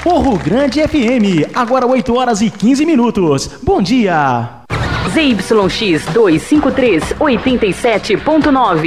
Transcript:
Morro Grande FM, agora 8 horas e 15 minutos. Bom dia. ZYX 253, 87.9.